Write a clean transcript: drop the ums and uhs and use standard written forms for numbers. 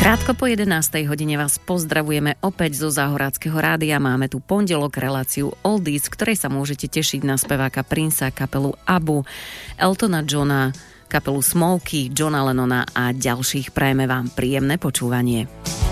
Krátko po 11. hodine vás pozdravujeme opäť zo Záhoráckeho rádia. Máme tu pondelok reláciu Oldies, v ktorej sa môžete tešiť na speváka Princea, kapelu ABBU, Eltona Johna, kapelu Smokey, Johna Lennona a ďalších. Prajeme vám príjemné počúvanie.